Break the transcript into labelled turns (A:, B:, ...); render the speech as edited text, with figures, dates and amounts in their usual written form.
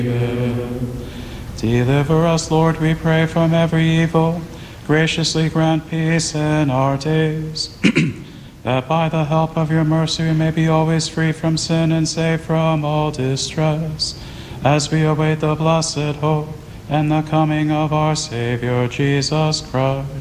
A: Deliver us, Lord, we pray, from every evil. Graciously grant peace in our days, that by the help of your mercy we may be always free from sin and safe from all distress, as we await the blessed hope and the coming of our Savior Jesus Christ.